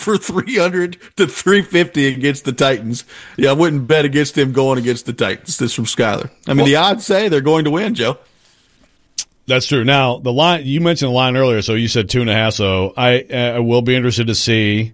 for 300 to 350 against the Titans. Yeah, I wouldn't bet against him going against the Titans. This from Skyler. I mean, the odds say they're going to win, Joe. That's true. Now, the line, you mentioned the line earlier, so you said 2.5. So I will be interested to see,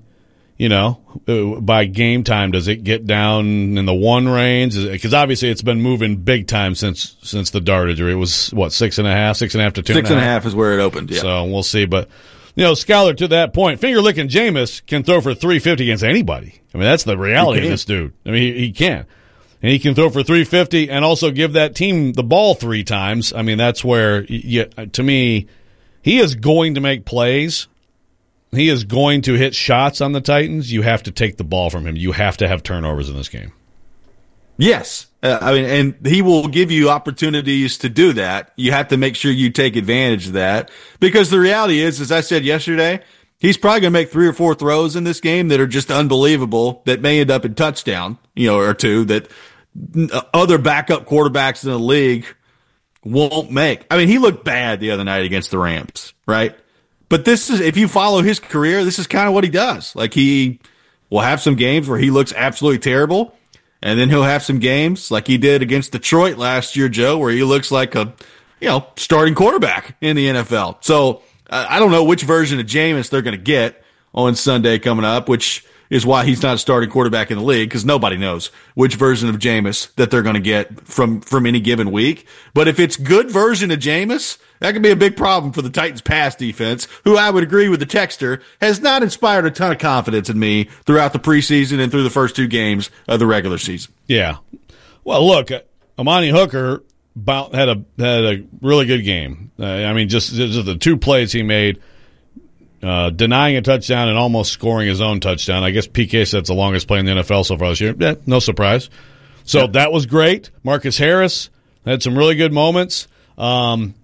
by game time, does it get down in the 1 range? Because obviously it's been moving big time since the Dart injury. It was, 6.5 to 2.5? 6.5 is where it opened, yeah. So we'll see. But, Skyler, to that point, finger-licking Jameis can throw for 350 against anybody. I mean, that's the reality of this dude. I mean, he can. And he can throw for 350 and also give that team the ball 3 times. I mean, that's where, to me, he is going to make plays. He is going to hit shots on the Titans. You have to take the ball from him. You have to have turnovers in this game. Yes. And he will give you opportunities to do that. You have to make sure you take advantage of that. Because the reality is, as I said yesterday, he's probably going to make 3 or 4 throws in this game that are just unbelievable that may end up in touchdown, or 2 that other backup quarterbacks in the league won't make. I mean, he looked bad the other night against the Rams, right? But this is, if you follow his career, this is kind of what he does. Like, he will have some games where he looks absolutely terrible, and then he'll have some games like he did against Detroit last year, Joe, where he looks like a, starting quarterback in the NFL. So I don't know which version of Jameis they're going to get on Sunday coming up, which is why he's not a starting quarterback in the league, because nobody knows which version of Jameis that they're going to get from any given week. But if it's good version of Jameis, that could be a big problem for the Titans pass defense, who I would agree with the texter has not inspired a ton of confidence in me throughout the preseason and through the first 2 games of the regular season. Yeah. Well, look, Amani Hooker had a really good game. Just the 2 plays he made. Denying a touchdown and almost scoring his own touchdown. I guess PK said it's the longest play in the NFL so far this year. Yeah, no surprise. So that was great. Marcus Harris had some really good moments. Is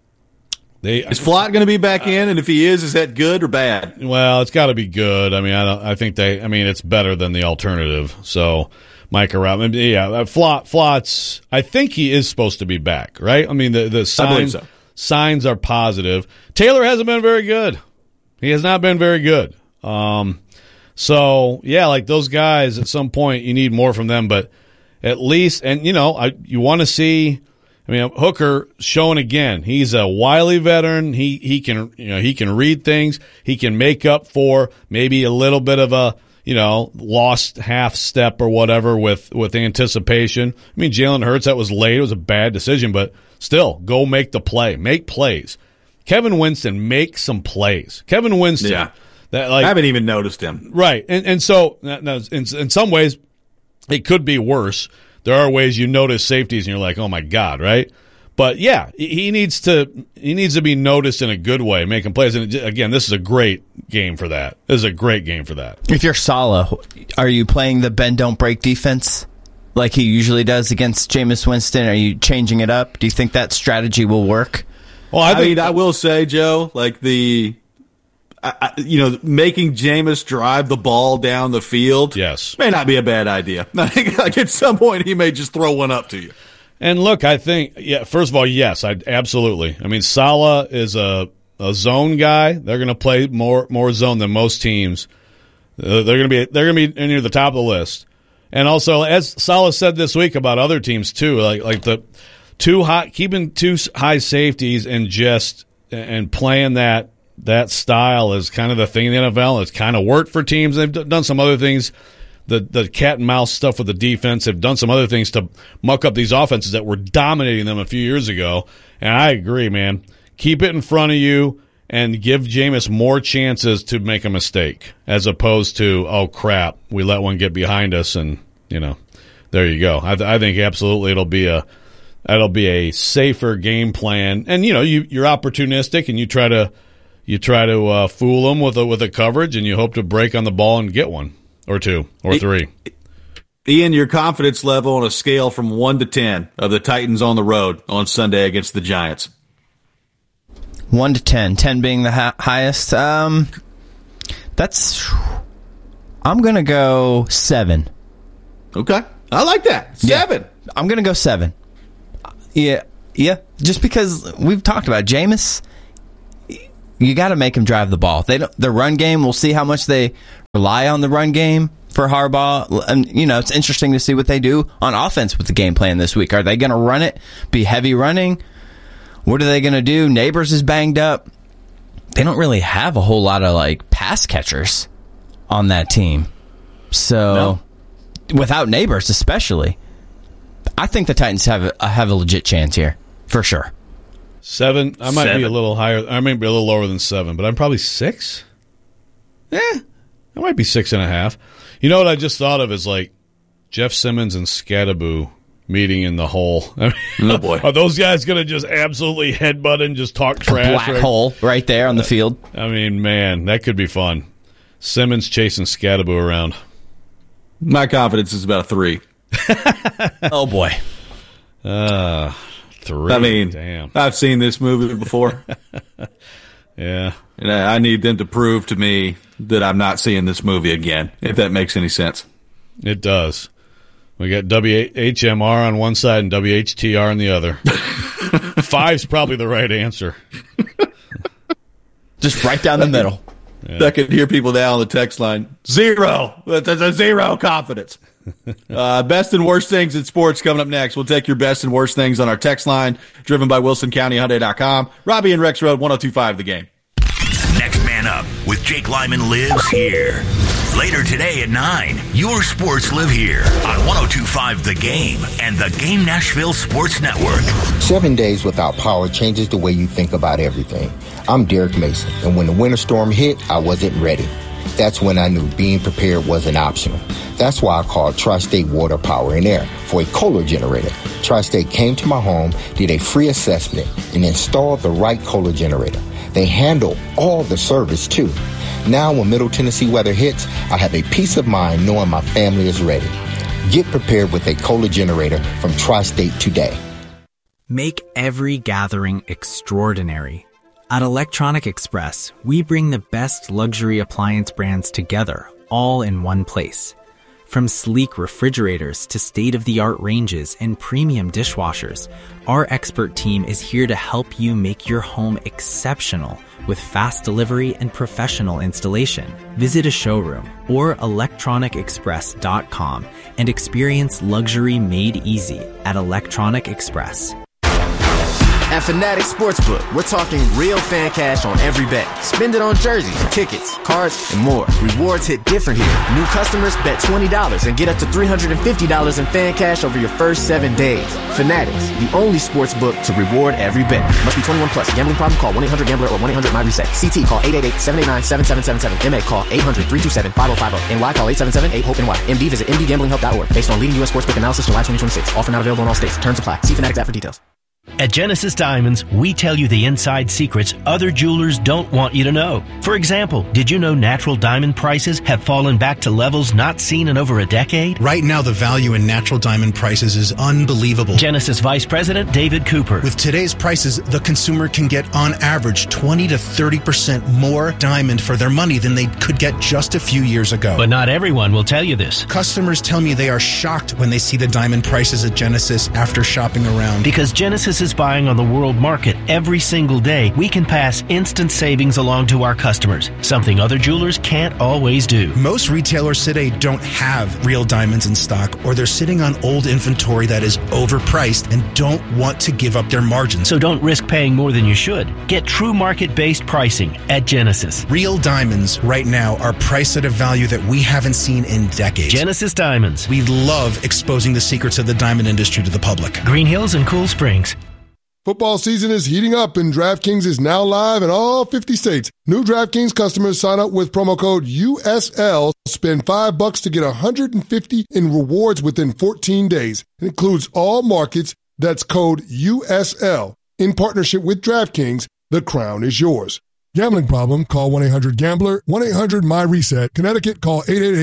Flott going to be back in? And if he is that good or bad? Well, it's got to be good. I think it's better than the alternative. So Micah Rob, Flott's, I think he is supposed to be back, right? I mean, the signs are positive. Taylor hasn't been very good. He has not been very good. Like those guys, at some point you need more from them, but at least, and you want to see, Hooker showing again. He's a wily veteran. He can read things. He can make up for maybe a little bit of a, lost half step or whatever with anticipation. Jalen Hurts, that was late. It was a bad decision, but still, go make the play. Make plays. Kevin Winston, make some plays. Kevin Winston. Yeah. I haven't even noticed him. Right. And so in some ways, it could be worse. There are ways you notice safeties and you're like, oh, my God, right? But, yeah, he needs to be noticed in a good way, making plays. And, again, this is a great game for that. This is a great game for that. If you're Saleh, are you playing the bend, don't break defense like he usually does against Jameis Winston? Are you changing it up? Do you think that strategy will work? Well, I will say, Joe, like making Jameis drive the ball down the field, yes, may not be a bad idea. I think at some point he may just throw one up to you. And look, I think, first of all, yes, absolutely. Saleh is a zone guy. They're going to play more zone than most teams. They're going to be near the top of the list. And also, as Saleh said this week about other teams too, like the keeping 2 high safeties and playing that style is kind of the thing in the NFL. It's kind of worked for teams. They've done some other things, the cat and mouse stuff with the defense. They've done some other things to muck up these offenses that were dominating them a few years ago. And I agree, man. Keep it in front of you and give Jameis more chances to make a mistake, as opposed to, oh crap, we let one get behind us, and there you go. I think absolutely it'll be a safer game plan, and you're opportunistic and you try to fool them with a coverage, and you hope to break on the ball and get 1 or 2 or 3. Ian, your confidence level on a scale from 1 to 10 of the Titans on the road on Sunday against the Giants. 1 to 10. 10 being the highest. I'm gonna go 7. Okay, I like that. 7. Yeah, I'm gonna go 7. Yeah. Just because we've talked about Jameis, you got to make him drive the ball. The run game, we'll see how much they rely on the run game for Harbaugh. And, it's interesting to see what they do on offense with the game plan this week. Are they going to run it, be heavy running? What are they going to do? Neighbors is banged up. They don't really have a whole lot of, pass catchers on that team. So, without Neighbors especially, I think the Titans have a legit chance here, for sure. 7. I might be a little higher. I might be a little lower than 7, but I'm probably 6. I might be 6.5. You know what I just thought of is Jeff Simmons and Scadaboo meeting in the hole. I mean, oh boy, are those guys going to just absolutely headbutt and just talk trash? Black hole right there on the field. I mean, man, that could be fun. Simmons chasing Scadaboo around. My confidence is about a 3. Oh boy. 3. I mean, damn. I've seen this movie before. Yeah. And I need them to prove to me that I'm not seeing this movie again, if that makes any sense. It does. We got WHMR on one side and WHTR on the other. 5's probably the right answer. Just right down the middle. Yeah. I can hear people now on the text line. 0. There's a 0 confidence. Best and worst things in sports coming up next. We'll take your best and worst things on our text line, driven by WilsonCountyHyundai.com. Robbie and Rex Road, 102.5 The Game. Next Man Up with Jake Lyman lives here. Later today at 9, your sports live here on 102.5 The Game and the Game Nashville Sports Network. 7 days without power changes the way you think about everything. I'm Derek Mason, and when the winter storm hit, I wasn't ready. That's when I knew being prepared wasn't optional. That's why I called Tri-State Water, Power, and Air for a Kohler generator. Tri-State came to my home, did a free assessment, and installed the right Kohler generator. They handle all the service, too. Now, when Middle Tennessee weather hits, I have a peace of mind knowing my family is ready. Get prepared with a Kohler generator from Tri-State today. Make every gathering extraordinary. At Electronic Express, we bring the best luxury appliance brands together, all in one place. From sleek refrigerators to state-of-the-art ranges and premium dishwashers, our expert team is here to help you make your home exceptional with fast delivery and professional installation. Visit a showroom or electronicexpress.com and experience luxury made easy at Electronic Express. At Fanatics Sportsbook, we're talking real fan cash on every bet. Spend it on jerseys, tickets, cards, and more. Rewards hit different here. New customers bet $20 and get up to $350 in fan cash over your first 7 days. Fanatics, the only sportsbook to reward every bet. Must be 21 plus. Gambling problem? Call 1-800-GAMBLER or 1-800-MyReset. CT, call 888-789-7777. MA, call 800-327-5050. NY, call 877-8-HOPE-NY. MD, visit mdgamblinghelp.org. Based on leading U.S. sportsbook analysis, July 2026. Offer not available in all states. Terms apply. See Fanatics app for details. At Genesis Diamonds, we tell you the inside secrets other jewelers don't want you to know. For example, did you know natural diamond prices have fallen back to levels not seen in over a decade? Right now, the value in natural diamond prices is unbelievable. Genesis Vice President David Cooper. With today's prices, the consumer can get, on average, 20 to 30% more diamond for their money than they could get just a few years ago. But not everyone will tell you this. Customers tell me they are shocked when they see the diamond prices at Genesis after shopping around. Because Genesis is buying on the world market every single day, we can pass instant savings along to our customers, something other jewelers can't always do. Most retailers today don't have real diamonds in stock, or they're sitting on old inventory that is overpriced and don't want to give up their margins. So don't risk paying more than you should. Get true market-based pricing at Genesis. Real diamonds right now are priced at a value that we haven't seen in decades. Genesis Diamonds. We love exposing the secrets of the diamond industry to the public. Green Hills and Cool Springs. Football season is heating up, and DraftKings is now live in all 50 states. New DraftKings customers sign up with promo code USL. Spend $5 to get $150 in rewards within 14 days. It includes all markets. That's code USL. In partnership with DraftKings, the crown is yours. Gambling problem? Call 1-800-GAMBLER. 1-800-MyReset. Connecticut, call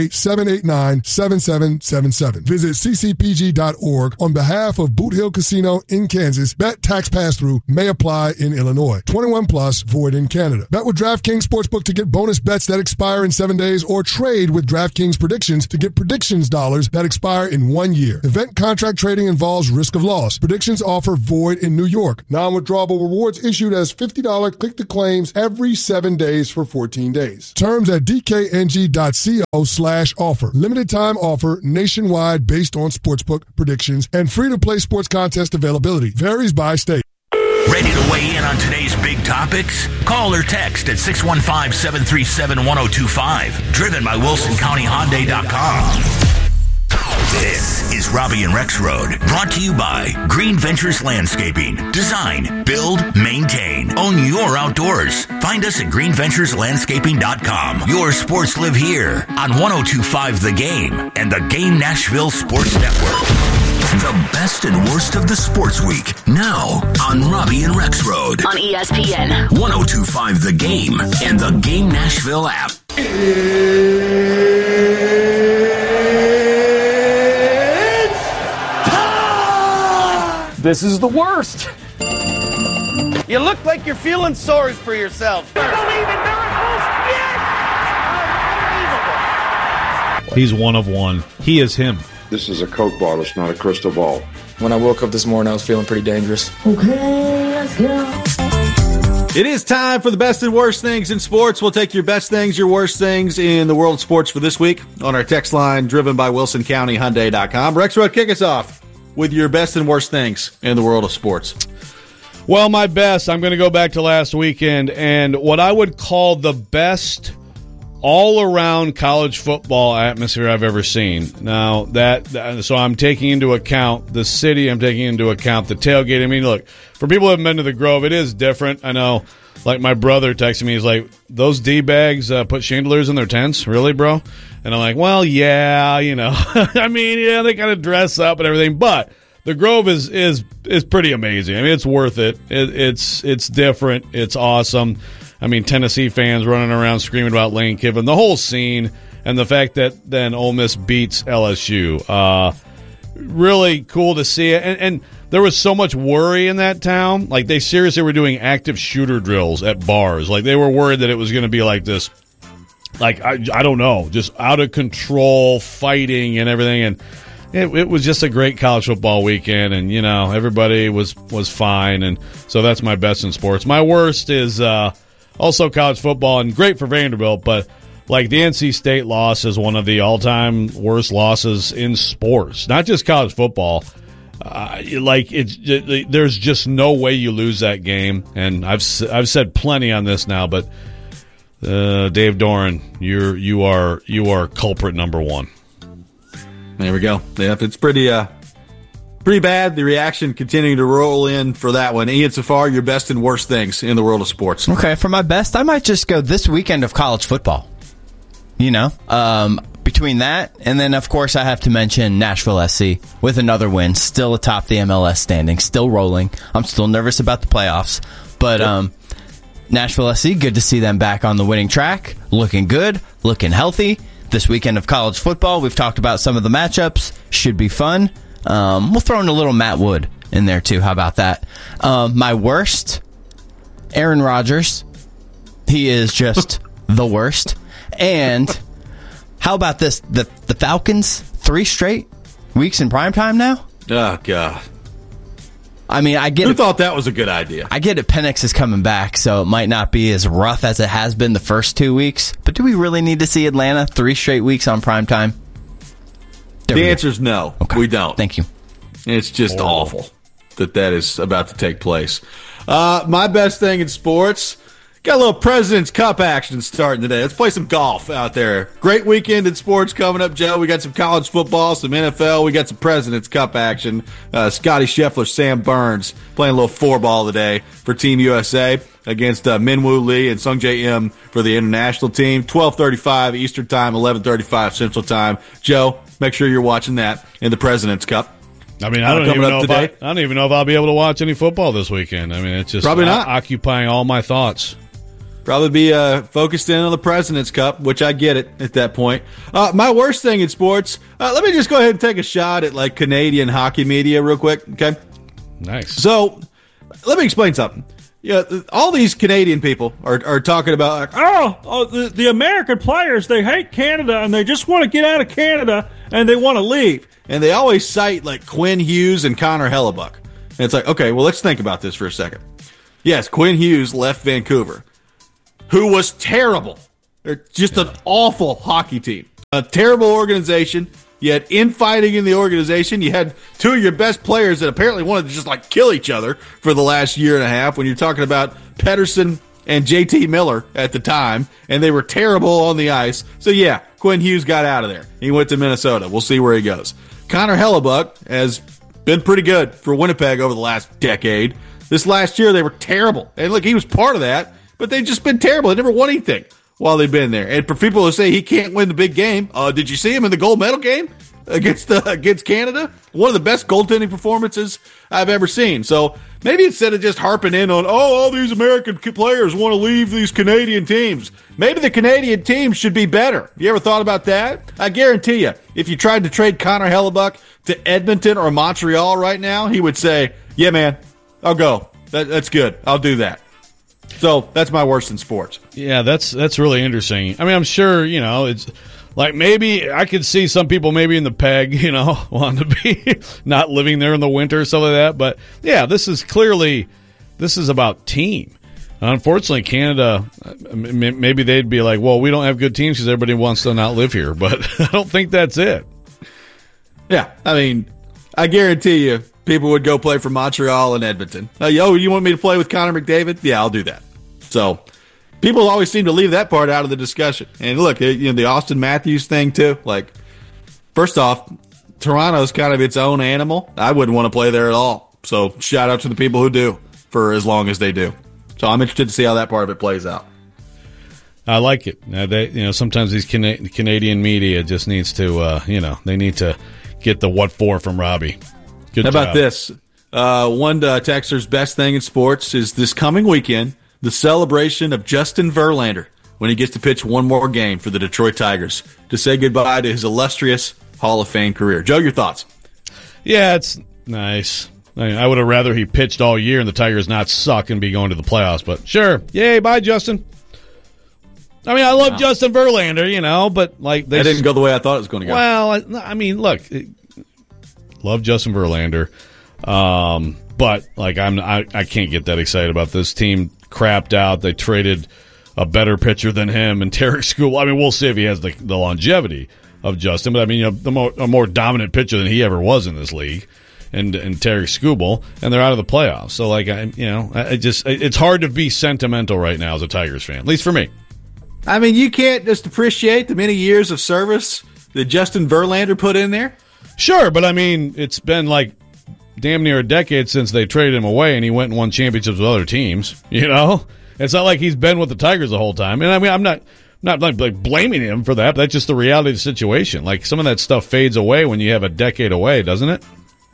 888-789-7777. Visit ccpg.org on behalf of Boot Hill Casino in Kansas. Bet tax pass-through may apply in Illinois. 21 plus, void in Canada. Bet with DraftKings Sportsbook to get bonus bets that expire in 7 days, or trade with DraftKings Predictions to get predictions dollars that expire in 1 year. Event contract trading involves risk of loss. Predictions offer void in New York. Non-withdrawable rewards issued as $50 click-to-claims every every 7 days for 14 days. Terms at dkng.co/offer. Limited time offer nationwide based on sportsbook predictions and free-to-play sports contest availability. Varies by state. Ready to weigh in on today's big topics? Call or text at 615-737-1025. Driven by WilsonCountyHyundai.com. This is Robbie and Rex Road, brought to you by Green Ventures Landscaping. Design, build, maintain, own your outdoors. Find us at greenventureslandscaping.com. Your sports live here on 102.5 The Game and the Game Nashville Sports Network. The best and worst of the sports week, now on Robbie and Rex Road. On ESPN. 102.5 The Game and the Game Nashville app. This is the worst. You look like you're feeling sorry for yourself. Believe in miracles? Yes! Unbelievable. He's one of one. He is him. This is a Coke bottle. It's not a crystal ball. When I woke up this morning, I was feeling pretty dangerous. Okay, let's go. It is time for the best and worst things in sports. We'll take your best things, your worst things in the world of sports for this week on our text line driven by WilsonCountyHyundai.com. Rex Road, kick us off with your best and worst things in the world of sports. Well, my best, I'm going to go back to last weekend, and what I would call the best all-around college football atmosphere I've ever seen. Now, so I'm taking into account the city, I'm taking into account the tailgate. I mean, look, for people who haven't been to the Grove, it is different. I know, like my brother texted me, he's like, those D-bags put chandeliers in their tents? Really, bro? And I'm like, well, yeah, you know. I mean, yeah, they kind of dress up and everything, but the Grove is pretty amazing. I mean, it's worth it. It's different. It's awesome. I mean, Tennessee fans running around screaming about Lane Kiffin, the whole scene, and the fact that then Ole Miss beats LSU. Really cool to see it. And there was so much worry in that town. Like, they seriously were doing active shooter drills at bars. Like, they were worried that it was going to be like this, like, I don't know, just out of control fighting and everything. And it was just a great college football weekend. And, you know, everybody was fine. And so that's my best in sports. My worst is also college football, and great for Vanderbilt, but like the NC State loss is one of the all-time worst losses in sports, not just college football. There's just no way you lose that game, and I've said plenty on this now, but Dave Doran, you are culprit number one. There we go. Yep, it's pretty bad. The reaction continuing to roll in for that one. Ian Safar, your best and worst things in the world of sports. Okay, for my best, I might just go this weekend of college football. You know, between that, and then, of course, I have to mention Nashville SC with another win, still atop the MLS standing, still rolling. I'm still nervous about the playoffs, but Nashville SC, good to see them back on the winning track, looking good, looking healthy. This weekend of college football, we've talked about some of the matchups, should be fun. We'll throw in a little Matt Wood in there, too. How about that? My worst, Aaron Rodgers. He is just the worst. And how about this? The Falcons, 3 straight weeks in primetime now? Oh, God. I mean, I get Who it. thought that was a good idea? I get it. Penix is coming back, so it might not be as rough as it has been the first 2 weeks. But do we really need to see Atlanta 3 straight weeks on primetime? The answer is no. Okay. We don't. Thank you. It's just awful that is about to take place. My best thing in sports, got a little President's Cup action starting today. Let's play some golf out there. Great weekend in sports coming up, Joe. We got some college football, some NFL. We got some President's Cup action. Scotty Scheffler, Sam Burns playing a little 4-ball today for Team USA against Minwoo Lee and Sung Jae Im for the international team. 12:35 Eastern Time, 11:35 Central Time. Joe, make sure you're watching that in the President's Cup. I mean, I don't even know if I'll be able to watch any football this weekend. I mean, it's just probably not occupying all my thoughts. Probably be focused in on the President's Cup, which I get it at that point. My worst thing in sports, let me just go ahead and take a shot at like Canadian hockey media real quick, okay? Nice. So let me explain something. Yeah, all these Canadian people are talking about, like, the American players, they hate Canada and they just want to get out of Canada and they want to leave. And they always cite like Quinn Hughes and Connor Hellebuck. And it's like, okay, well, let's think about this for a second. Yes, Quinn Hughes left Vancouver. who was terrible. They're just an awful hockey team. A terrible organization. You had infighting in the organization. You had two of your best players that apparently wanted to just like kill each other for the last year and a half when you're talking about Pettersson and JT Miller at the time, and they were terrible on the ice. So yeah, Quinn Hughes got out of there. He went to Minnesota. We'll see where he goes. Connor Hellebuck has been pretty good for Winnipeg over the last decade. This last year, they were terrible. And look, he was part of that, but they've just been terrible. They never won anything while they've been there. And for people who say he can't win the big game, did you see him in the gold medal game against Canada? One of the best goaltending performances I've ever seen. So maybe instead of just harping in on, all these American players want to leave these Canadian teams, maybe the Canadian teams should be better. You ever thought about that? I guarantee you, if you tried to trade Connor Hellebuck to Edmonton or Montreal right now, he would say, yeah, man, I'll go. That's good. I'll do that. So that's my worst in sports. Yeah, that's really interesting. I mean, I'm sure, it's like maybe I could see some people maybe in the PEG, wanting to be not living there in the winter or something like that. But yeah, this is about team. Unfortunately, Canada, maybe they'd be like, well, we don't have good teams because everybody wants to not live here. But I don't think that's it. Yeah, I mean, I guarantee you people would go play for Montreal and Edmonton. You want me to play with Connor McDavid? Yeah, I'll do that. So people always seem to leave that part out of the discussion. And look, the Austin Matthews thing too. Like, first off, Toronto's kind of its own animal. I wouldn't want to play there at all. So shout out to the people who do for as long as they do. So I'm interested to see how that part of it plays out. I like it. Sometimes these Canadian media just needs to, they need to get the what for from Robbie. Good How job. about this? One texter's best thing in sports is this coming weekend, the celebration of Justin Verlander when he gets to pitch one more game for the Detroit Tigers to say goodbye to his illustrious Hall of Fame career. Joe, your thoughts? Yeah, it's nice. I would have rather he pitched all year and the Tigers not suck and be going to the playoffs, but sure. Yay, bye, Justin. I mean, I love Justin Verlander, but like that didn't go the way I thought it was going to go. Well, I mean, look, love Justin Verlander, but like I can't get that excited about this team. Crapped out. They traded a better pitcher than him and Tarek Skubal. I mean, we'll see if he has the longevity of Justin, but I mean, a more dominant pitcher than he ever was in this league. And Tarek Skubal, and they're out of the playoffs. So, like, it's hard to be sentimental right now as a Tigers fan, at least for me. I mean, you can't just appreciate the many years of service that Justin Verlander put in there? Sure, but I mean, it's been like damn near a decade since they traded him away, and he went and won championships with other teams. It's not like he's been with the Tigers the whole time. And I mean, I'm not like blaming him for that, but that's just the reality of the situation. Like, some of that stuff fades away when you have a decade away, doesn't it?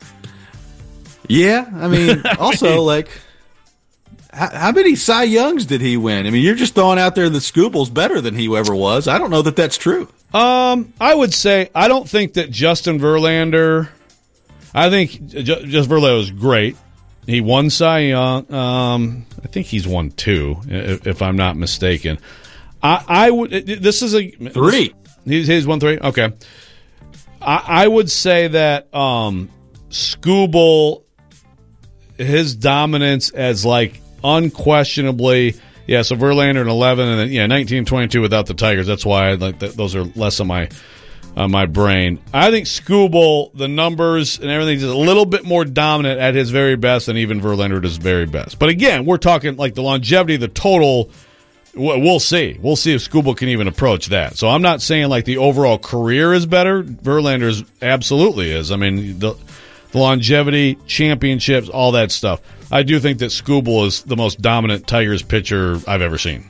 Yeah, I mean, also, like, how many Cy Youngs did he win? I mean, you're just throwing out there that Skubal's better than he ever was. I don't know that that's true. I would say I don't think that Justin Verlander. I think Justin Verlander was great. He won Cy Young. I think he's won 2, if I'm not mistaken. I would. This is a 3. He's won 3. Okay. I would say that Skubal, his dominance as like unquestionably, yeah. So Verlander in 11, and then 19, 22 without the Tigers. That's why I like those are less on my brain. I think Skubal, the numbers and everything, is a little bit more dominant at his very best than even Verlander at his very best. But again, we're talking like the longevity, the total. We'll see. We'll see if Skubal can even approach that. So I'm not saying like the overall career is better. Verlander's absolutely is. I mean, the longevity, championships, all that stuff. I do think that Skubal is the most dominant Tigers pitcher I've ever seen.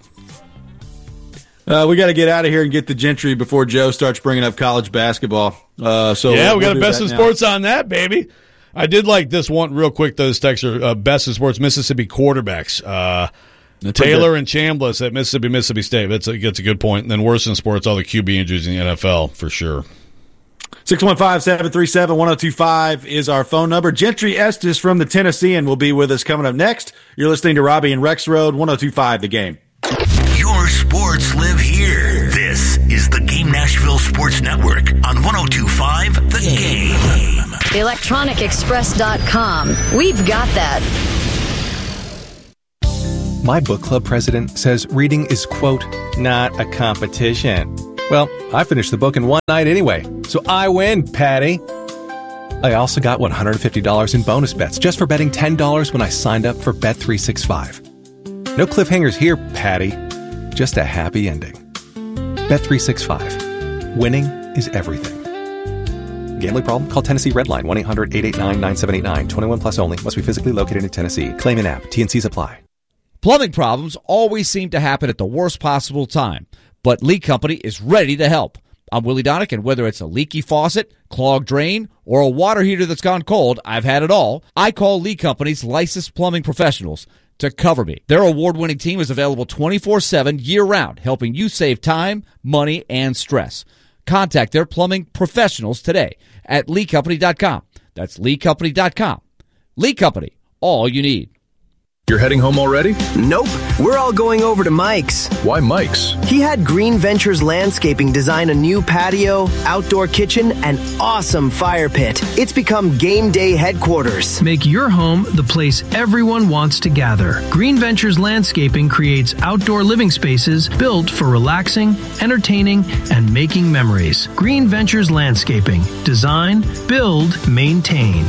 We got to get out of here and get the Gentry before Joe starts bringing up college basketball. We got a Best in Sports on that, baby. I did like this one real quick, though, this texter, Best in Sports, Mississippi quarterbacks. Taylor and Chambliss at Mississippi State. That's a good point. And then worse in sports, all the QB injuries in the NFL, for sure. 615-737-1025 is our phone number. Gentry Estes from the Tennessean will be with us coming up next. You're listening to Robbie and Rex Road, 1025 The Game. Your sports live here. This is the Game Nashville Sports Network on 1025 The Game. ElectronicExpress.com. We've got that. My book club president says reading is, quote, not a competition. Well, I finished the book in one night anyway, so I win, Patty. I also got $150 in bonus bets just for betting $10 when I signed up for Bet365. No cliffhangers here, Patty. Just a happy ending. Bet365. Winning is everything. Gambling problem? Call Tennessee Redline 1-800-889-9789. 21 plus only. Must be physically located in Tennessee. Claim in app. T&Cs apply. Plumbing problems always seem to happen at the worst possible time, but Lee Company is ready to help. I'm Willie Donick, and whether it's a leaky faucet, clogged drain, or a water heater that's gone cold, I've had it all. I call Lee Company's licensed plumbing professionals to cover me. Their award-winning team is available 24/7 year-round, helping you save time, money, and stress. Contact their plumbing professionals today at LeeCompany.com. That's LeeCompany.com. Lee Company, all you need. You're heading home already? Nope. We're all going over to Mike's. Why Mike's? He had Green Ventures Landscaping design a new patio, outdoor kitchen, and awesome fire pit. It's become game day headquarters. Make your home the place everyone wants to gather. Green Ventures Landscaping creates outdoor living spaces built for relaxing, entertaining, and making memories. Green Ventures Landscaping. Design, build, maintain.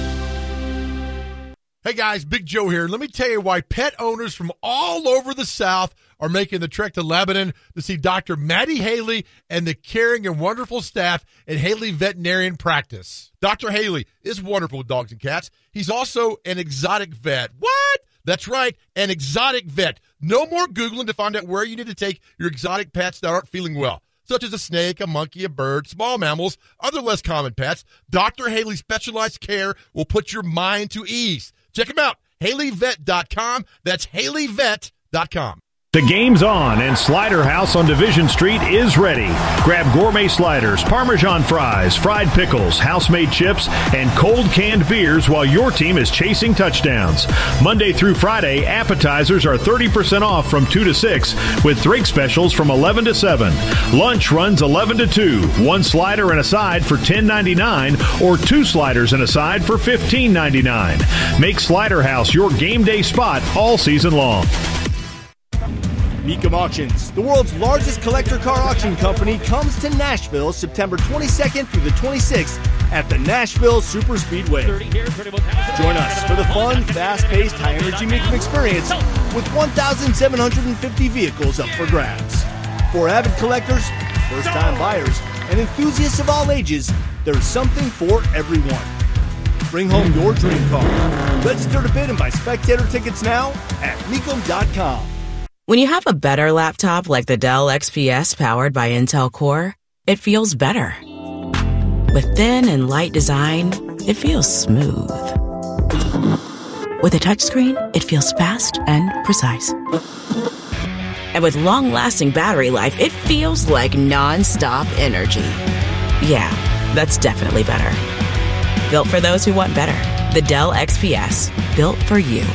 Hey guys, Big Joe here. Let me tell you why pet owners from all over the South are making the trek to Lebanon to see Dr. Maddie Haley and the caring and wonderful staff at Haley Veterinarian Practice. Dr. Haley is wonderful with dogs and cats. He's also an exotic vet. What? That's right, an exotic vet. No more Googling to find out where you need to take your exotic pets that aren't feeling well, such as a snake, a monkey, a bird, small mammals, other less common pets. Dr. Haley's specialized care will put your mind to ease. Check him out, HaleyVet.com. That's HaleyVet.com. The game's on, and Slider House on Division Street is ready. Grab gourmet sliders, Parmesan fries, fried pickles, house-made chips, and cold canned beers while your team is chasing touchdowns. Monday through Friday, appetizers are 30% off from 2 to 6, with drink specials from 11 to 7. Lunch runs 11 to 2. One slider and a side for $10.99, or two sliders and a side for $15.99. Make Slider House your game day spot all season long. Mecum Auctions, the world's largest collector car auction company, comes to Nashville September 22nd through the 26th at the Nashville Super Speedway. Join us for the fun, fast-paced, high-energy Mecum experience with 1,750 vehicles up for grabs. For avid collectors, first-time buyers, and enthusiasts of all ages, there's something for everyone. Bring home your dream car. Register to bid and buy spectator tickets now at Mecum.com. When you have a better laptop like the Dell XPS powered by Intel Core, it feels better. With thin and light design, it feels smooth. With a touchscreen, it feels fast and precise. And with long-lasting battery life, it feels like non-stop energy. Yeah, that's definitely better. Built for those who want better. The Dell XPS. Built for you.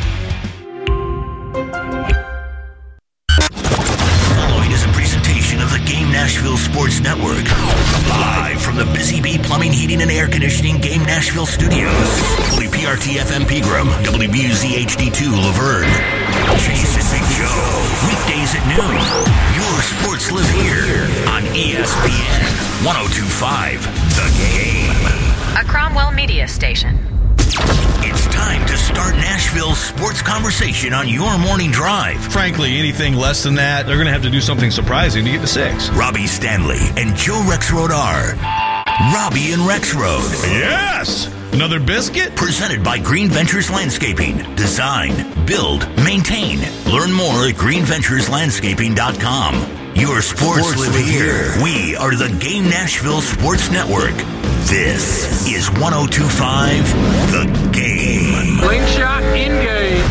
Of the Game Nashville Sports Network. Live from the Busy Bee Plumbing, Heating, and Air Conditioning Game Nashville Studios. WPRT FM Pegram, WBUZ HD2 Laverne. Chase and Big Joe. Weekdays at noon. Your sports live here on ESPN 102.5 The Game. A Cromwell Media Station. It's time to start Nashville's sports conversation on your morning drive. Frankly, anything less than that, they're going to have to do something surprising to get to 6. Robbie Stanley and Joe Rexrode are Robbie and Rexrode. Yes! Another biscuit? Presented by Green Ventures Landscaping. Design, build, maintain. Learn more at greenventureslandscaping.com. Your sports live here. We are the Game Nashville Sports Network. This is 102.5 The Game. Slingshot engage.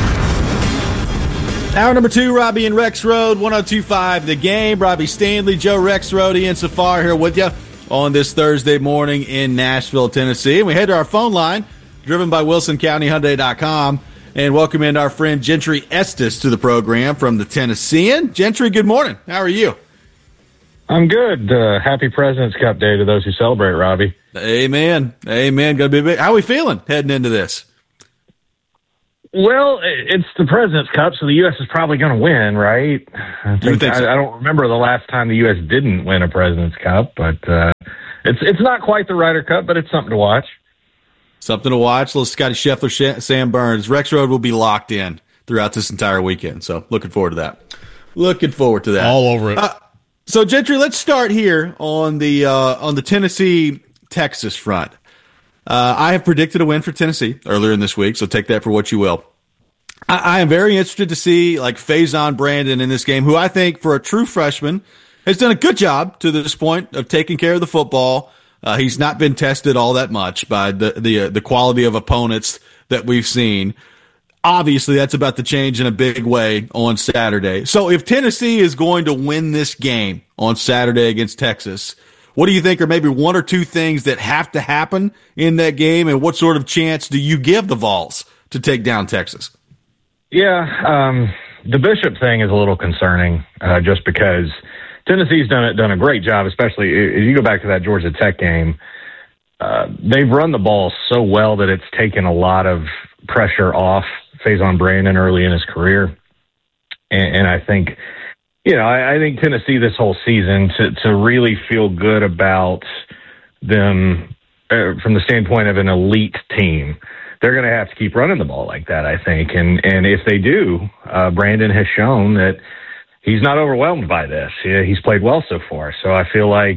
Hour number 2, Robbie and Rexrode, 102.5 The Game. Robbie Stanley, Joe Rexrode, Ian Safar here with you on this Thursday morning in Nashville, Tennessee. And we head to our phone line, driven by WilsonCountyHyundai.com, and welcome in our friend Gentry Estes to the program from the Tennessean. Gentry, good morning. How are you? I'm good. Happy President's Cup Day to those who celebrate, Robbie. Amen. Amen. Gonna be big. How are we feeling heading into this? Well, it's the President's Cup, so the U.S. is probably going to win, right? I don't remember the last time the U.S. didn't win a President's Cup, but it's not quite the Ryder Cup, but it's something to watch. Something to watch. Little Scotty Scheffler, Sam Burns. Rexrode will be locked in throughout this entire weekend, so looking forward to that. All over it. So, Gentry, let's start here on the Tennessee-Texas front. I have predicted a win for Tennessee earlier in this week, so take that for what you will. I am very interested to see like Faison Brandon in this game, who I think for a true freshman has done a good job to this point of taking care of the football. He's not been tested all that much by the quality of opponents that we've seen. Obviously, that's about to change in a big way on Saturday. So if Tennessee is going to win this game on Saturday against Texas, what do you think are maybe one or two things that have to happen in that game, and what sort of chance do you give the Vols to take down Texas? Yeah, the Bishop thing is a little concerning just because Tennessee's done a great job, especially if you go back to that Georgia Tech game. They've run the ball so well that it's taken a lot of pressure off Faison Brandon early in his career. And I think, I think Tennessee this whole season to really feel good about them from the standpoint of an elite team, they're going to have to keep running the ball like that, I think. And if they do, Brandon has shown that he's not overwhelmed by this. He's played well so far. So I feel like,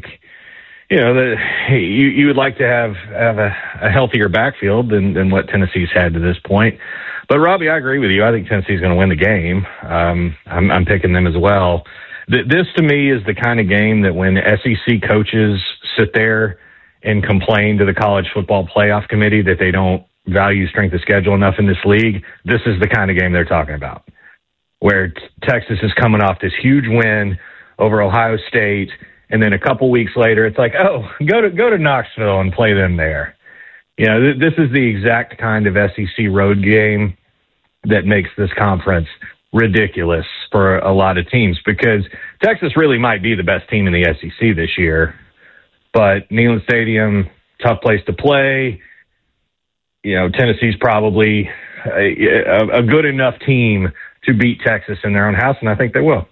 that you would like to have a healthier backfield than what Tennessee's had to this point. But Robbie, I agree with you. I think Tennessee's going to win the game. I'm picking them as well. This to me is the kind of game that when SEC coaches sit there and complain to the college football playoff committee that they don't value strength of schedule enough in this league, this is the kind of game they're talking about. Where Texas is coming off this huge win over Ohio State, and then a couple weeks later, it's like, oh, go to Knoxville and play them there. This is the exact kind of SEC road game that makes this conference ridiculous for a lot of teams, because Texas really might be the best team in the SEC this year, but Neyland Stadium, tough place to play. Tennessee's probably a good enough team to beat Texas in their own house, and I think they will.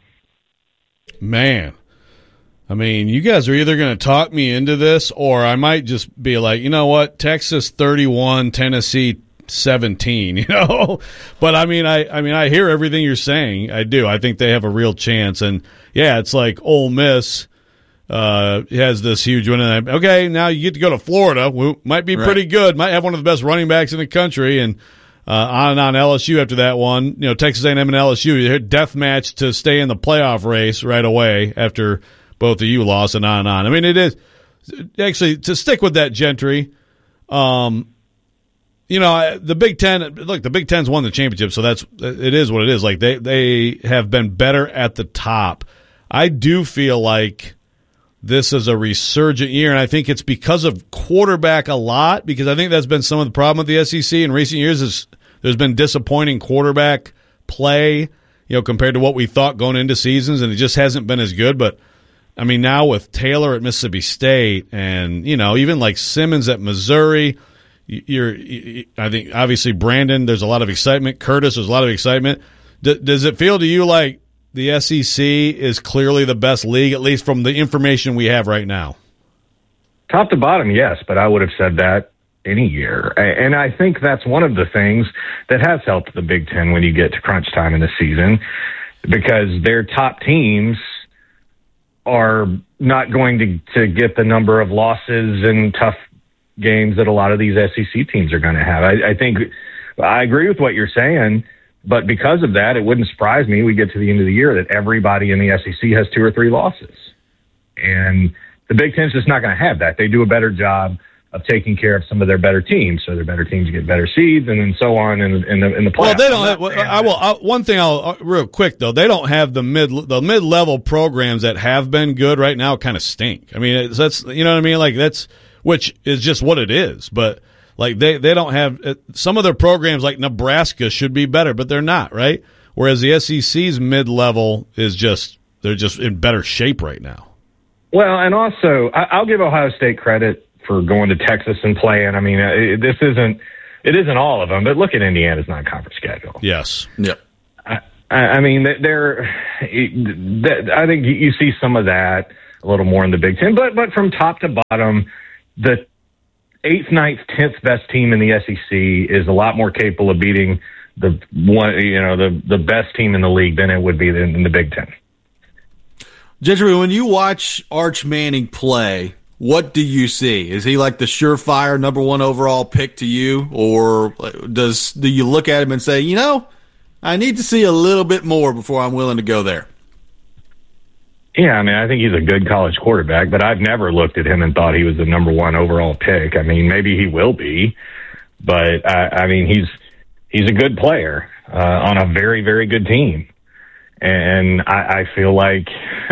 Man, I mean, you guys are either going to talk me into this, or I might just be like, you know what, Texas 31, Tennessee 17. But I mean, I hear everything you're saying. I do. I think they have a real chance, and yeah, it's like Ole Miss has this huge win, and okay, now you get to go to Florida, who might be pretty good, might have one of the best running backs in the country, and on and on. LSU after that one, Texas A&M and LSU, death match to stay in the playoff race right away after both of you lost, and on and on. I mean, it is actually, to stick with that, Gentry. The Big Ten. Look, the Big Ten's won the championship, so it is what it is. Like they have been better at the top. I do feel like this is a resurgent year, and I think it's because of quarterback a lot, because I think that's been some of the problem with the SEC in recent years is there's been disappointing quarterback play, compared to what we thought going into seasons, and it just hasn't been as good. But, I mean, now with Taylor at Mississippi State and, even like Simmons at Missouri, I think obviously Brandon, there's a lot of excitement. Curtis, there's a lot of excitement. Does it feel to you like the SEC is clearly the best league, at least from the information we have right now? Top to bottom, yes, but I would have said that any year. And I think that's one of the things that has helped the Big Ten when you get to crunch time in the season, because their top teams are not going to get the number of losses and tough games that a lot of these SEC teams are going to have. I think I agree with what you're saying. But because of that, it wouldn't surprise me we get to the end of the year that everybody in the SEC has 2 or 3 losses. And the Big Ten's just not going to have that. They do a better job of taking care of some of their better teams, so their better teams get better seeds, and then so on in the playoffs. Well, they don't have. One thing I'll real quick though, they don't have the mid-level programs that have been good right now. Kind of stink. I mean, that's what I mean. Like which is just what it is, but. Like they don't have some of their programs like Nebraska should be better, but they're not, right? Whereas the SEC's mid-level is they're just in better shape right now. Well, and also I'll give Ohio State credit for going to Texas and playing. I mean, this isn't it isn't all of them, but look at Indiana's non-conference schedule. Yes. Yep. I mean, I think you see some of that a little more in the Big Ten, but from top to bottom, the 8th, 9th, 10th best team in the SEC is a lot more capable of beating the best team in the league than it would be in the Big Ten. Gentry, when you watch Arch Manning play, what do you see? Is he like the surefire number 1 overall pick to you, or do you look at him and say, I need to see a little bit more before I'm willing to go there? Yeah, I mean, I think he's a good college quarterback, but I've never looked at him and thought he was the number 1 overall pick. I mean, maybe he will be, but I mean, he's a good player on a very, very good team. And I feel like,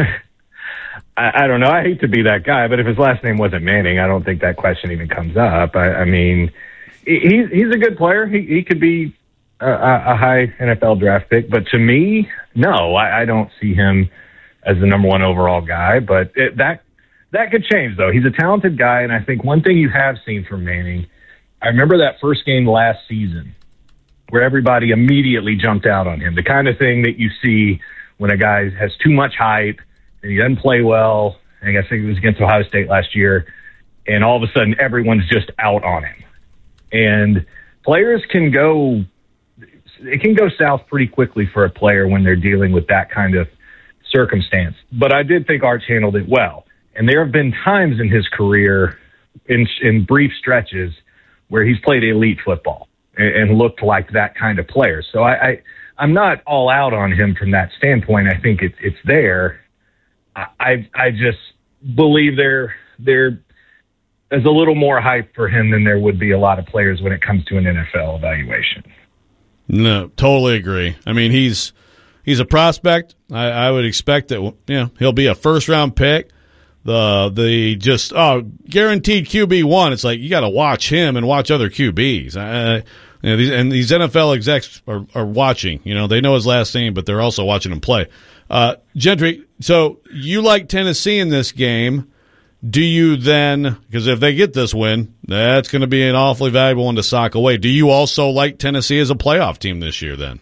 I don't know, I hate to be that guy, but if his last name wasn't Manning, I don't think that question even comes up. I mean, he's a good player. He could be a high NFL draft pick, but to me, no, I don't see him as the number 1 overall guy, but that could change though. He's a talented guy. And I think one thing you have seen from Manning, I remember that first game last season where everybody immediately jumped out on him. The kind of thing that you see when a guy has too much hype and he doesn't play well. I guess it was against Ohio State last year. And all of a sudden everyone's just out on him. And players it can go south pretty quickly for a player when they're dealing with that kind of circumstance. But I did think Arch handled it well. And there have been times in his career, in brief stretches, where he's played elite football and looked like that kind of player. So I'm not all out on him from that standpoint. I think it's there. I just believe there's a little more hype for him than there would be a lot of players when it comes to an NFL evaluation. No, totally agree. I mean, he's a prospect. I would expect that he'll be a first-round pick. The guaranteed QB1. It's like you got to watch him and watch other QBs. These NFL execs are watching. They know his last name, but they're also watching him play. Gentry, so you like Tennessee in this game. Do you then, because if they get this win, that's going to be an awfully valuable one to sock away. Do you also like Tennessee as a playoff team this year then?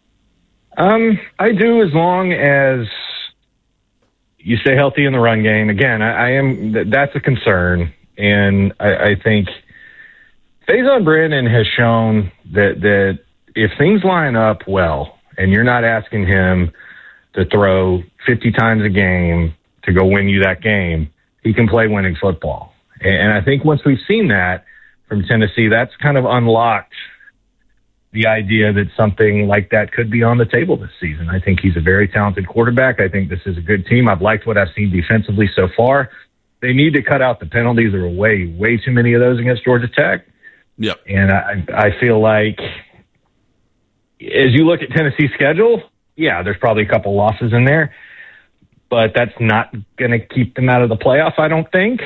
I do, as long as you stay healthy in the run game. Again, that's a concern. And I think Faison Brandon has shown that if things line up well and you're not asking him to throw 50 times a game to go win you that game, he can play winning football. And I think once we've seen that from Tennessee, that's kind of unlocked the idea that something like that could be on the table this season. I think he's a very talented quarterback. I think this is a good team. I've liked what I've seen defensively so far. They need to cut out the penalties. There were way too many of those against Georgia Tech. Yep. And I feel like as you look at Tennessee's schedule, yeah, there's probably a couple losses in there, but that's not going to keep them out of the playoff, I don't think.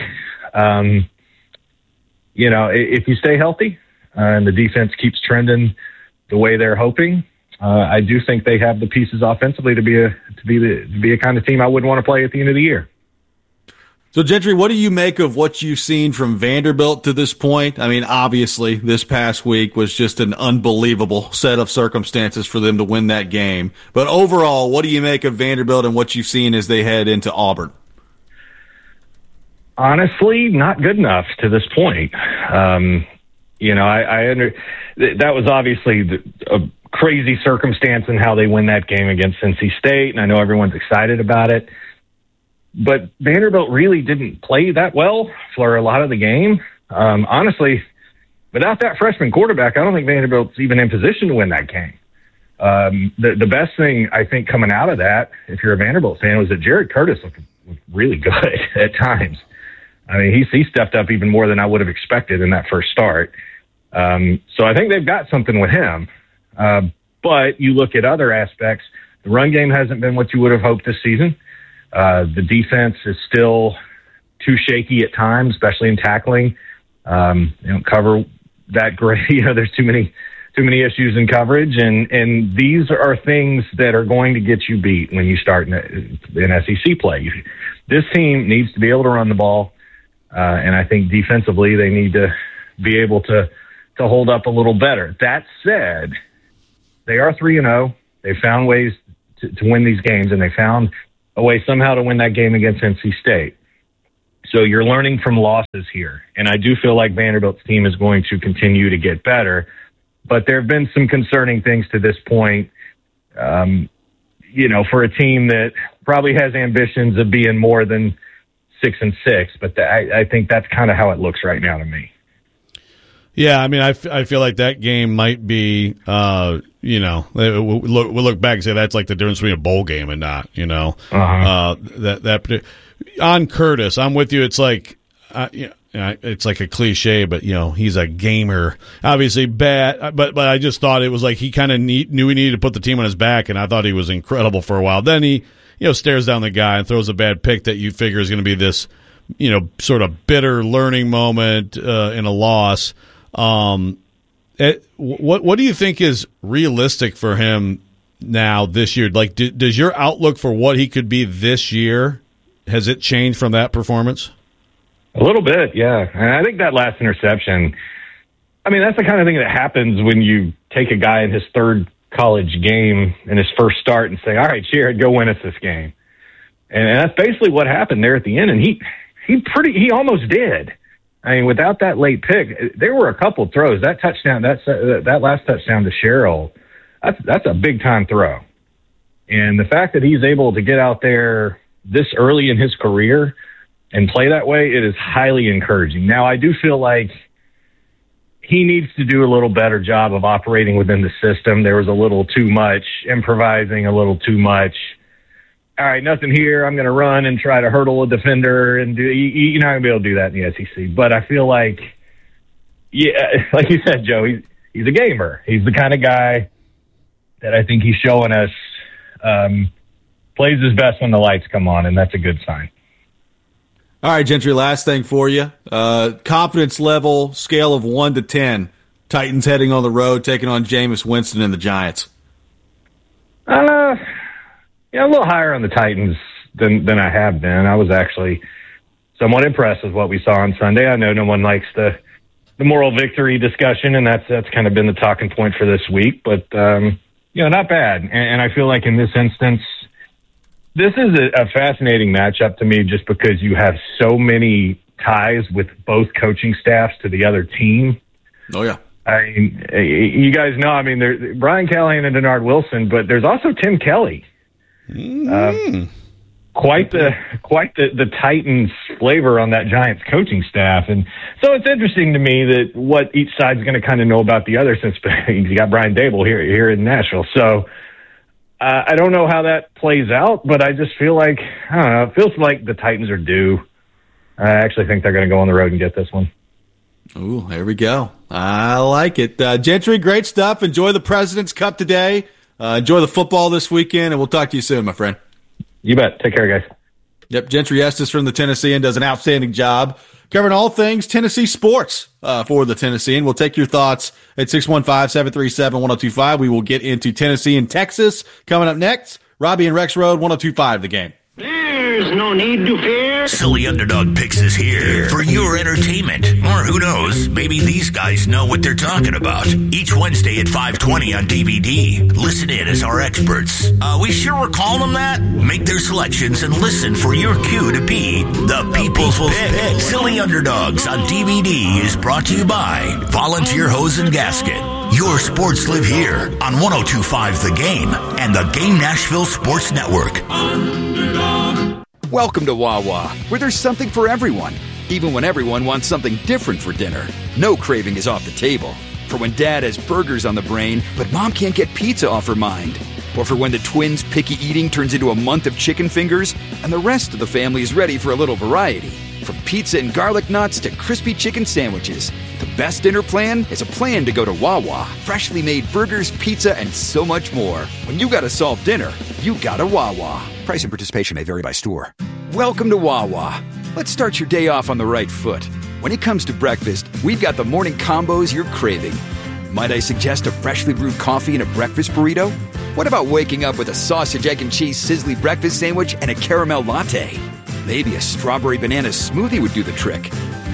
If you stay healthy and the defense keeps trending the way they're hoping, I do think they have the pieces offensively to be a kind of team I wouldn't want to play at the end of the year. So, Gentry, what do you make of what you've seen from Vanderbilt to this point? I mean, obviously, this past week was just an unbelievable set of circumstances for them to win that game. But overall, what do you make of Vanderbilt and what you've seen as they head into Auburn? Honestly, not good enough to this point. That was obviously a crazy circumstance in how they win that game against Cincy State, and I know everyone's excited about it. But Vanderbilt really didn't play that well for a lot of the game. Honestly, without that freshman quarterback, I don't think Vanderbilt's even in position to win that game. The best thing, I think, coming out of that, if you're a Vanderbilt fan, was that Jared Curtis looked really good at times. I mean, he stepped up even more than I would have expected in that first start. So I think they've got something with him. But you look at other aspects, the run game hasn't been what you would have hoped this season. The defense is still too shaky at times, especially in tackling. They don't cover that great. There's too many issues in coverage, and these are things that are going to get you beat when you start in SEC play. This team needs to be able to run the ball, and I think defensively they need to be able to to hold up a little better. That said, they are 3-0. They found ways to win these games, and they found a way somehow to win that game against NC State. So you're learning from losses here. And I do feel like Vanderbilt's team is going to continue to get better. But there have been some concerning things to this point, for a team that probably has ambitions of being more than 6-6. But I think that's kind of how it looks right now to me. Yeah, I mean, I feel like that game might be, we'll look back and say that's like the difference between a bowl game and not, that on Curtis, I'm with you. It's like, it's like a cliche, but he's a gamer. Obviously bad, but I just thought it was like he kind of knew he needed to put the team on his back, and I thought he was incredible for a while. Then he, stares down the guy and throws a bad pick that you figure is going to be this, sort of bitter learning moment in a loss. What do you think is realistic for him now this year? Like, does your outlook for what he could be this year, has it changed from that performance? A little bit, yeah. And I think that last interception, I mean, that's the kind of thing that happens when you take a guy in his third college game in his first start and say, all right, Jared, go win us this game. And that's basically what happened there at the end. And he almost did. I mean, without that late pick, there were a couple throws. That touchdown, that last touchdown to Sherrill, that's a big time throw. And the fact that he's able to get out there this early in his career and play that way, it is highly encouraging. Now, I do feel like he needs to do a little better job of operating within the system. There was a little too much improvising, a little too much. All right, nothing here. I'm going to run and try to hurdle a defender, and you're not going to be able to do that in the SEC. But I feel like, like you said, Joe, he's a gamer. He's the kind of guy that I think he's showing us plays his best when the lights come on, and that's a good sign. All right, Gentry, last thing for you. Confidence level, scale of 1 to 10. Titans heading on the road, taking on Jameis Winston and the Giants. A little higher on the Titans than I have been. I was actually somewhat impressed with what we saw on Sunday. I know no one likes the moral victory discussion, and that's kind of been the talking point for this week. But, not bad. And I feel like in this instance, this is a fascinating matchup to me just because you have so many ties with both coaching staffs to the other team. Oh, yeah. I mean, you guys know, there's Brian Callahan and Denard Wilson, but there's also Tim Kelly. Quite the Titans flavor on that Giants coaching staff. And so it's interesting to me that what each side's going to kind of know about the other, since you got Brian Dable here in Nashville. So I don't know how that plays out, but I just feel like, I don't know, it feels like the Titans are due. I actually think they're going to go on the road and get this one. Ooh, there we go. I like it. Gentry, great stuff. Enjoy the President's Cup today. Enjoy the football this weekend, and we'll talk to you soon, my friend. You bet. Take care, guys. Yep, Gentry Estes from the Tennessean does an outstanding job covering all things Tennessee sports for the Tennessean. We'll take your thoughts at 615-737-1025. We will get into Tennessee and Texas coming up next. Robbie and Rex Road, 1025 The Game. There's no need to fear. Silly Underdog Picks is here for your entertainment. Or who knows, maybe these guys know what they're talking about. Each Wednesday at 5:20 on DVD. Listen in as our experts. We sure we're calling them that? Make their selections and listen for your cue to be the People's Pick. Silly Underdogs on DVD is brought to you by Volunteer Hose and Gasket. Your sports live here on 1025 The Game and the Game Nashville Sports Network. Welcome to Wawa, where there's something for everyone, even when everyone wants something different for dinner. No craving is off the table. For when Dad has burgers on the brain, but Mom can't get pizza off her mind. Or for when the twins' picky eating turns into a month of chicken fingers, and the rest of the family is ready for a little variety. From pizza and garlic knots to crispy chicken sandwiches, the best dinner plan is a plan to go to Wawa. Freshly made burgers, pizza, and so much more. When you gotta solve dinner, you gotta Wawa. Price and participation may vary by store. Welcome to Wawa. Let's start your day off on the right foot. When it comes to breakfast, we've got the morning combos you're craving. Might I suggest a freshly brewed coffee and a breakfast burrito? What about waking up with a sausage, egg, and cheese sizzly breakfast sandwich and a caramel latte? Maybe a strawberry banana smoothie would do the trick.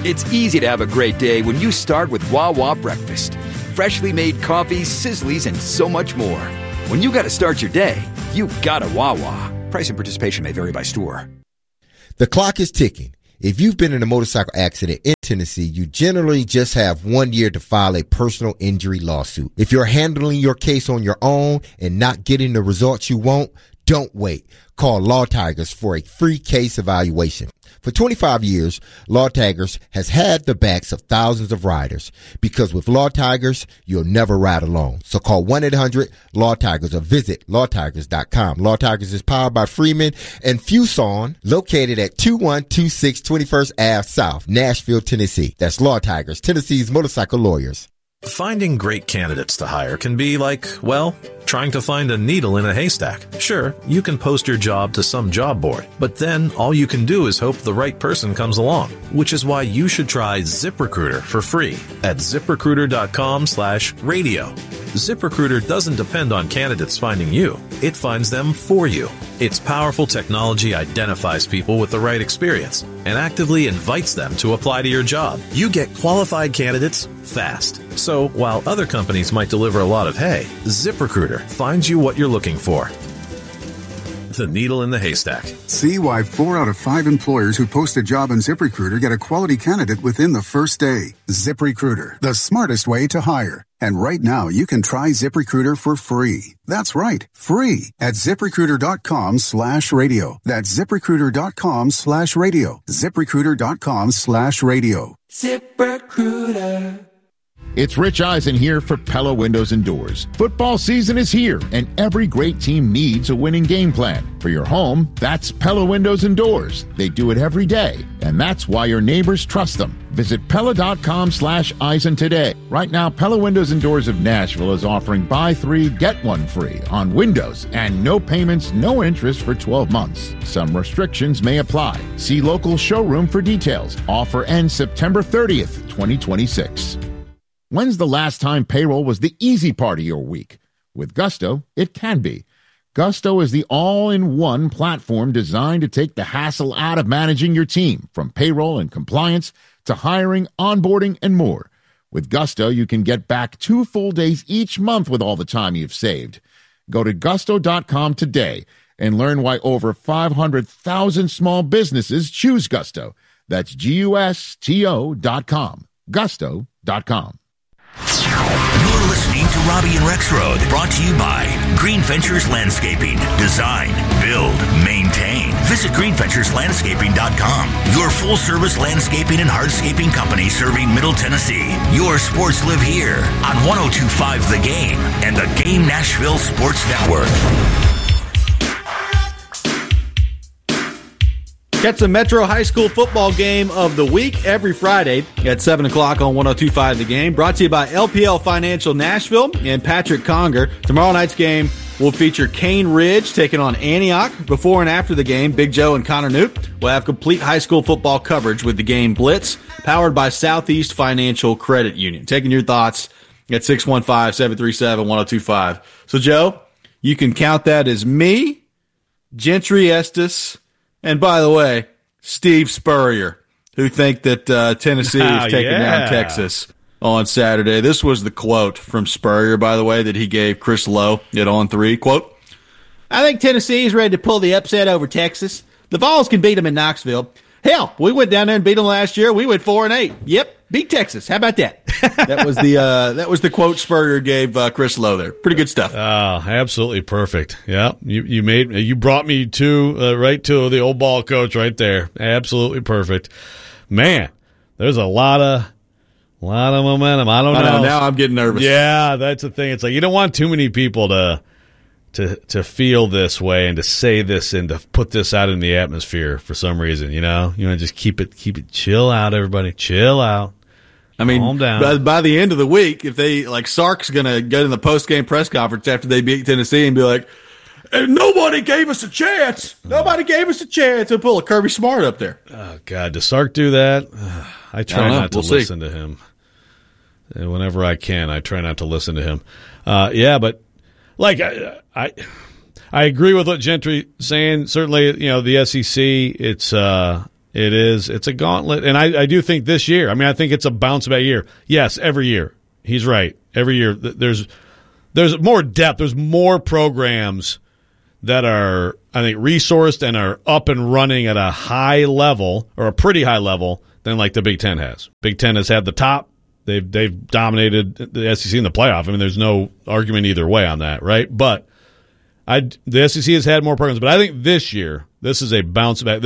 It's easy to have a great day when you start with Wawa breakfast. Freshly made coffees, sizzlies, and so much more. When you got to start your day, you got a Wawa. Price and participation may vary by store. The clock is ticking. If you've been in a motorcycle accident in Tennessee, you generally just have 1 year to file a personal injury lawsuit. If you're handling your case on your own and not getting the results you want, don't wait. Call Law Tigers for a free case evaluation. For 25 years, Law Tigers has had the backs of thousands of riders, because with Law Tigers, you'll never ride alone. So call 1-800-LAW-TIGERS or visit lawtigers.com. Law Tigers is powered by Freeman and Fuson, located at 2126 21st Ave South, Nashville, Tennessee. That's Law Tigers, Tennessee's motorcycle lawyers. Finding great candidates to hire can be like, well, trying to find a needle in a haystack. Sure, you can post your job to some job board, but then all you can do is hope the right person comes along, which is why you should try ZipRecruiter for free at ZipRecruiter.com/radio. ZipRecruiter doesn't depend on candidates finding you. It finds them for you. Its powerful technology identifies people with the right experience and actively invites them to apply to your job. You get qualified candidates fast. So while other companies might deliver a lot of hay, ZipRecruiter finds you what you're looking for. The needle in the haystack. See why 4 out of 5 employers who post a job on ZipRecruiter get a quality candidate within the first day. ZipRecruiter, the smartest way to hire. And right now, you can try ZipRecruiter for free. That's right, free at ZipRecruiter.com/radio. That's ZipRecruiter.com/radio. ZipRecruiter.com/radio. ZipRecruiter. It's Rich Eisen here for Pella Windows and Doors. Football season is here, and every great team needs a winning game plan. For your home, that's Pella Windows and Doors. They do it every day, and that's why your neighbors trust them. Visit Pella.com/Eisen today. Right now, Pella Windows and Doors of Nashville is offering buy 3, get 1 free on windows, and no payments, no interest for 12 months. Some restrictions may apply. See local showroom for details. Offer ends September 30th, 2026. When's the last time payroll was the easy part of your week? With Gusto, it can be. Gusto is the all-in-one platform designed to take the hassle out of managing your team, from payroll and compliance to hiring, onboarding, and more. With Gusto, you can get back 2 full days each month with all the time you've saved. Go to gusto.com today and learn why over 500,000 small businesses choose Gusto. That's GUSTO.com. Gusto.com. You're listening to Robbie and Rexroad, brought to you by Green Ventures Landscaping. Design, build, maintain. Visit greenventureslandscaping.com. Your full-service landscaping and hardscaping company serving Middle Tennessee. Your sports live here on 102.5 The Game and the Game Nashville Sports Network. Catch the Metro High School football game of the week every Friday at 7 o'clock on 102.5 The Game. Brought to you by LPL Financial Nashville and Patrick Conger. Tomorrow night's game will feature Cane Ridge taking on Antioch. Before and after the game, Big Joe and Connor Newt will have complete high school football coverage with the Game Blitz, powered by Southeast Financial Credit Union. Taking your thoughts at 615-737-1025. So, Joe, you can count that as me, Gentry Estes, and by the way, Steve Spurrier, who think that Tennessee is taking down Texas on Saturday. This was the quote from Spurrier, by the way, that he gave Chris Lowe at On 3. Quote, "I think Tennessee is ready to pull the upset over Texas. The Vols can beat them in Knoxville. Hell, we went down there and beat them last year. We went 4-8. Yep, beat Texas. How about that?" That was the quote Spurrier gave Chris Lowe there. Pretty good stuff. Absolutely perfect. Yeah, you brought me to right to the old ball coach right there. Absolutely perfect. Man, there's a lot of momentum. I don't know. Now I'm getting nervous. Yeah, that's the thing. It's like you don't want too many people to feel this way and to say this and to put this out in the atmosphere for some reason. You want to just keep it chill out, everybody. Chill out. I mean, calm down. By the end of the week, if they, like, Sark's going to go to the post-game press conference after they beat Tennessee and be like, nobody gave us a chance. Nobody gave us a chance. And pull a Kirby Smart up there. Oh, God. Does Sark do that? I try not to listen to him. And whenever I can, I try not to listen to him. Yeah, but, like, I agree with what Gentry's saying. Certainly, the SEC, it's It is. It's a gauntlet. And I do think this year, I think it's a bounce-back year. Yes, every year. He's right. Every year. There's more depth. There's more programs that are, I think, resourced and are up and running at a high level, or a pretty high level, than like the Big Ten has. Big Ten has had the top. They've dominated the SEC in the playoff. There's no argument either way on that, right? But the SEC has had more programs. But I think this year, this is a bounce-back.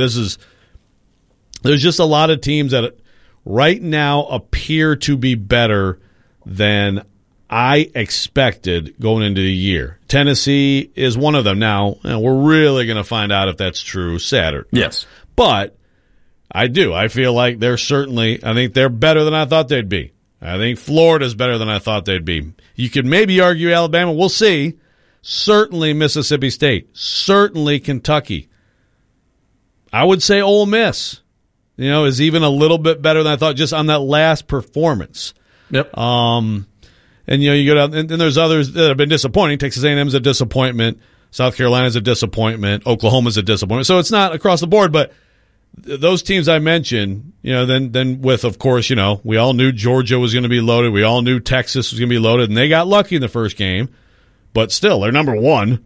There's just a lot of teams that right now appear to be better than I expected going into the year. Tennessee is one of them. Now, we're really going to find out if that's true Saturday. Yes. But I do. I feel like I think they're better than I thought they'd be. I think Florida's better than I thought they'd be. You could maybe argue Alabama. We'll see. Certainly Mississippi State. Certainly Kentucky. I would say Ole Miss, is even a little bit better than I thought just on that last performance. Yep. And you go down, and there's others that have been disappointing. Texas A&M's a disappointment. South Carolina's a disappointment. Oklahoma's a disappointment. So it's not across the board, but those teams I mentioned, then with, of course, we all knew Georgia was going to be loaded. We all knew Texas was going to be loaded, and they got lucky in the first game. But still, they're number one.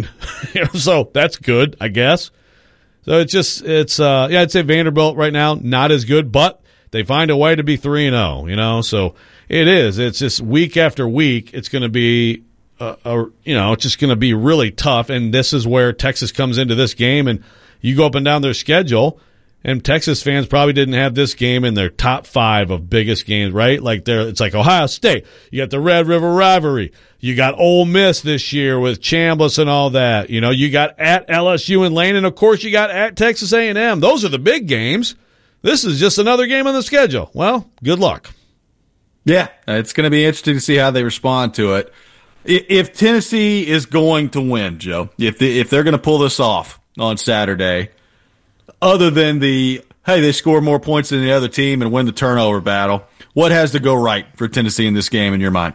So that's good, I guess. So I'd say Vanderbilt right now, not as good, but they find a way to be 3-0, So it is. It's just week after week, it's going to be, it's just going to be really tough. And this is where Texas comes into this game, and you go up and down their schedule, and Texas fans probably didn't have this game in their top 5 of biggest games, right? It's like Ohio State. You got the Red River rivalry. You got Ole Miss this year with Chambliss and all that. You got at LSU and Lane, and of course you got at Texas A&M. Those are the big games. This is just another game on the schedule. Well, good luck. Yeah, it's going to be interesting to see how they respond to it. If Tennessee is going to win, Joe, if they're going to pull this off on Saturday, other than they score more points than the other team and win the turnover battle, what has to go right for Tennessee in this game in your mind?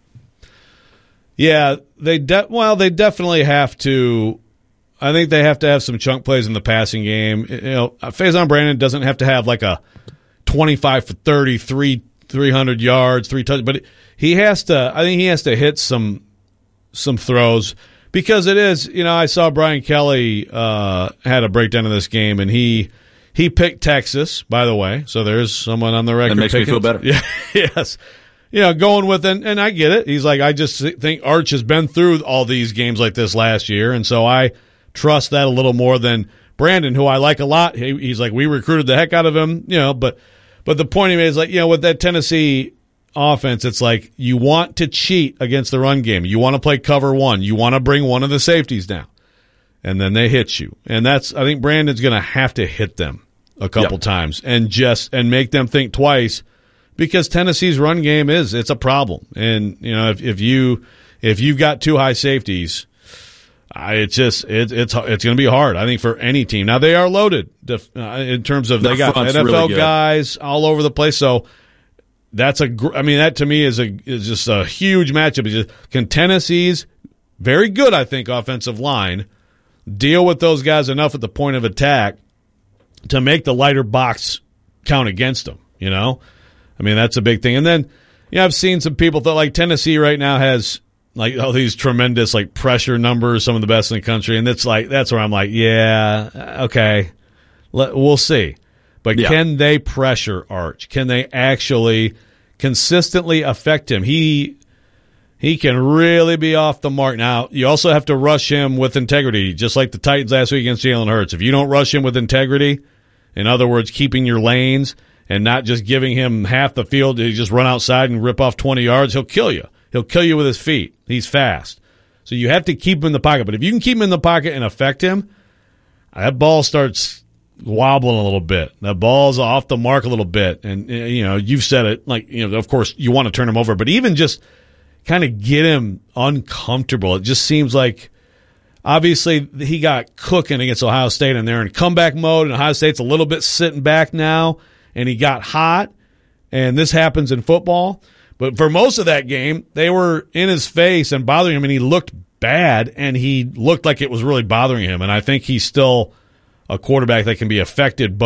Yeah, they definitely have to. I think they have to have some chunk plays in the passing game. Faison Brandon doesn't have to have like a 25 for 30, 300 yards, 3 touchdowns, but he has to. I think he has to hit some throws because it is. I saw Brian Kelly had a breakdown of this game, and he picked Texas. By the way, so there's someone on the record that makes me feel better. Yeah, yes. Going with it, and I get it. He's like, I just think Arch has been through all these games like this last year, and so I trust that a little more than Brandon, who I like a lot. He's like, we recruited the heck out of him, but the point he made is like, with that Tennessee offense, it's like you want to cheat against the run game. You want to play cover one. You want to bring one of the safeties down, and then they hit you. And I think Brandon's going to have to hit them a couple times and make them think twice. Because Tennessee's run game it's a problem, and if you've got 2 high safeties, it's going to be hard. I think for any team. Now they are loaded in terms of they got NFL really guys all over the place. So that to me is just a huge matchup. Can Tennessee's very good, I think, offensive line deal with those guys enough at the point of attack to make the lighter box count against them? That's a big thing. And then, I've seen some people that like Tennessee right now has like all these tremendous like pressure numbers, some of the best in the country. And that's where I'm like, yeah, okay, we'll see. But can they pressure Arch? Can they actually consistently affect him? He can really be off the mark. Now, you also have to rush him with integrity, just like the Titans last week against Jalen Hurts. If you don't rush him with integrity, in other words, keeping your lanes, and not just giving him half the field to just run outside and rip off 20 yards, he'll kill you. He'll kill you with his feet. He's fast. So you have to keep him in the pocket. But if you can keep him in the pocket and affect him, that ball starts wobbling a little bit. That ball's off the mark a little bit. And, you've said it, of course, you want to turn him over. But even just kind of get him uncomfortable. It just seems like, obviously, he got cooking against Ohio State, and they're in comeback mode, and Ohio State's a little bit sitting back now. And he got hot, and this happens in football. But for most of that game, they were in his face and bothering him, and he looked bad, and he looked like it was really bothering him. And I think he's still a quarterback that can be affected both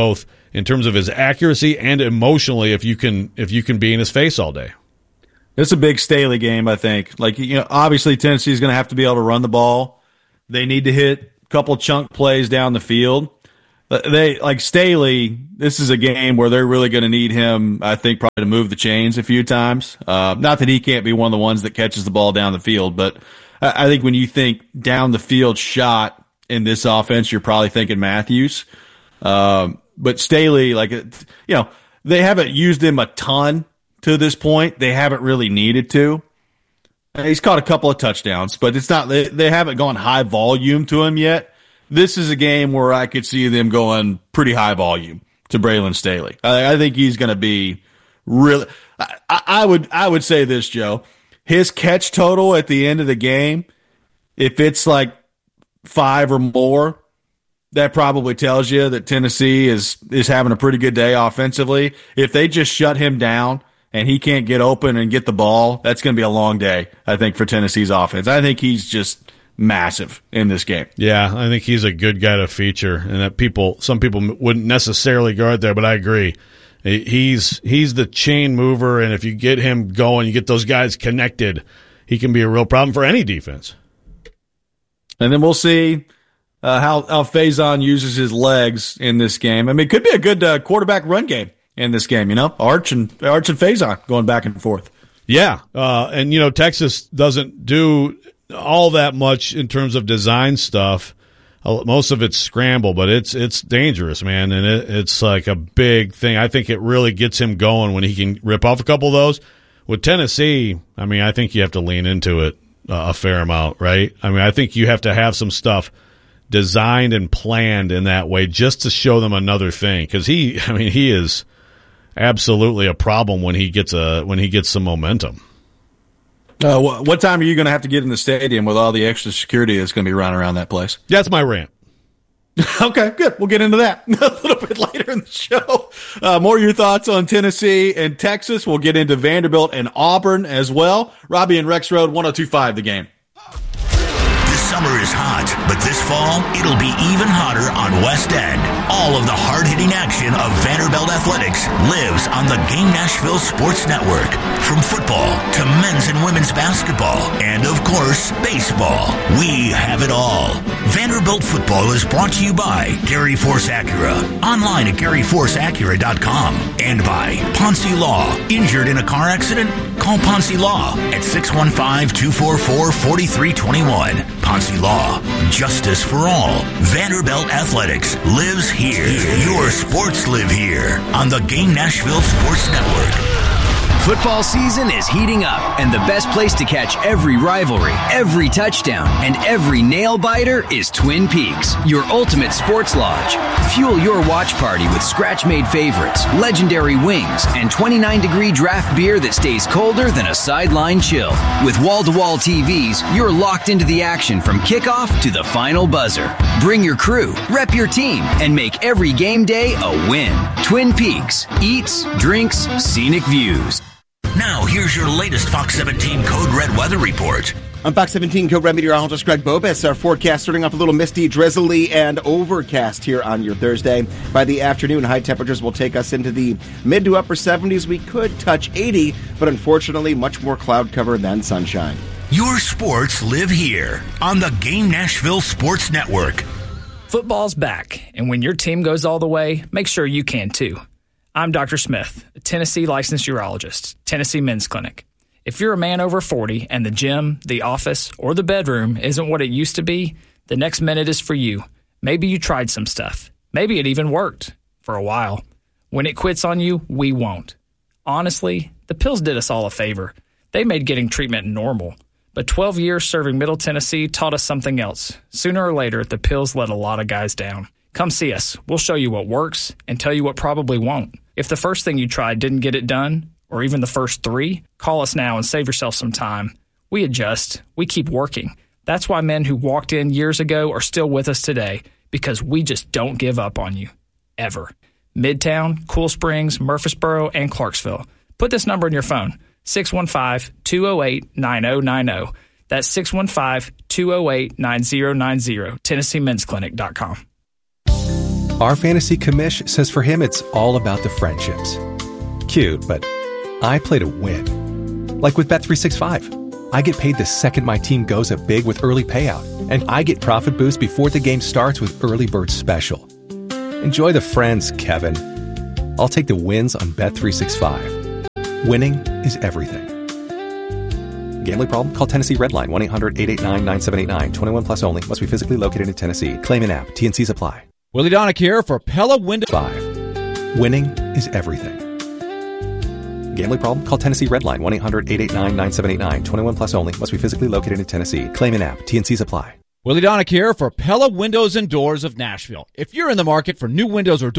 in terms of his accuracy and emotionally if you can be in his face all day. It's a big Staley game, I think. Like, obviously Tennessee's going to have to be able to run the ball. They need to hit a couple chunk plays down the field. Like Staley, this is a game where they're really going to need him, I think, probably to move the chains a few times. Not that he can't be one of the ones that catches the ball down the field, but I think when you think down the field shot in this offense, you're probably thinking Matthews. But Staley, they haven't used him a ton to this point. They haven't really needed to. He's caught a couple of touchdowns, but it's not, they haven't gone high volume to him yet. This is a game where I could see them going pretty high volume to Braylon Staley. I think he's going to be really, I would say this, Joe, his catch total at the end of the game, if it's like 5 or more, that probably tells you that Tennessee is having a pretty good day offensively. If they just shut him down and he can't get open and get the ball, that's going to be a long day, I think, for Tennessee's offense. I think he's just massive in this game. Yeah, I think he's a good guy to feature, and that some people wouldn't necessarily guard there, but I agree. He's the chain mover, and if you get him going, you get those guys connected, he can be a real problem for any defense. And then we'll see how Faison uses his legs in this game. I mean, it could be a good quarterback run game in this game, Arch and Faison going back and forth. Yeah, and Texas doesn't do all that much in terms of design stuff. Most of it's scramble, but it's dangerous, man, and it's like a big thing. I think it really gets him going when he can rip off a couple of those. With Tennessee, I mean, I think you have to lean into it a fair amount, right? I mean, I think you have to have some stuff designed and planned in that way just to show them another thing, because he is absolutely a problem when he gets some momentum. What time are you going to have to get in the stadium with all the extra security that's going to be running around that place? That's my rant. Okay, good. We'll get into that a little bit later in the show. More of your thoughts on Tennessee and Texas. We'll get into Vanderbilt and Auburn as well. Robbie and Rex Road, 102.5 The Game. Summer is hot, but this fall, it'll be even hotter on West End. All of the hard-hitting action of Vanderbilt athletics lives on the Game Nashville Sports Network. From football to men's and women's basketball, and of course, baseball. We have it all. Vanderbilt football is brought to you by Gary Force Acura, online at GaryForceAcura.com, and by Ponce Law. Injured in a car accident? Call Ponce Law at 615-244-4321. Ponce Law, justice for all. Vanderbilt Athletics lives here. Your sports live here on the Game Nashville Sports Network. Football season is heating up, and the best place to catch every rivalry, every touchdown, and every nail-biter is Twin Peaks, your ultimate sports lodge. Fuel your watch party with scratch-made favorites, legendary wings, and 29-degree draft beer that stays colder than a sideline chill. With wall-to-wall TVs, you're locked into the action from kickoff to the final buzzer. Bring your crew, rep your team, and make every game day a win. Twin Peaks. Eats, drinks, scenic views. Now, here's your latest Fox 17 Code Red weather report. I'm Fox 17 Code Red meteorologist Greg Bobis. Our forecast starting off a little misty, drizzly, and overcast here on your Thursday. By the afternoon, high temperatures will take us into the mid to upper 70s. We could touch 80, but unfortunately, much more cloud cover than sunshine. Your sports live here on the Game Nashville Sports Network. Football's back, and when your team goes all the way, make sure you can too. I'm Dr. Smith, a Tennessee licensed urologist, Tennessee Men's Clinic. If you're a man over 40 and the gym, the office, or the bedroom isn't what it used to be, the next minute is for you. Maybe you tried some stuff. Maybe it even worked for a while. When it quits on you, we won't. Honestly, the pills did us all a favor. They made getting treatment normal. But 12 years serving Middle Tennessee taught us something else. Sooner or later, the pills let a lot of guys down. Come see us. We'll show you what works and tell you what probably won't. If the first thing you tried didn't get it done, or even the first 3, call us now and save yourself some time. We adjust. We keep working. That's why men who walked in years ago are still with us today, because we just don't give up on you. Ever. Midtown, Cool Springs, Murfreesboro, and Clarksville. Put this number in your phone, 615-208-9090. That's 615-208-9090, TennesseeMen'sClinic.com. Our fantasy commish says for him it's all about the friendships. Cute, but I play to win. Like with Bet365. I get paid the second my team goes up big with early payout, and I get profit boost before the game starts with Early Bird Special. Enjoy the friends, Kevin. I'll take the wins on Bet365. Winning is everything. Gambling problem? Call Tennessee Redline 1-800-889-9789. 21 plus only. Must be physically located in Tennessee. Claim in app. T&Cs apply. Willie Donick here for Pella Window 5. Winning is everything. Gambling problem? Call Tennessee Redline 1-800-889-9789. 21 plus only. Must be physically located in Tennessee. Claim in app. T&Cs apply. Willie Donick here for Pella Windows and Doors of Nashville. If you're in the market for new windows or doors,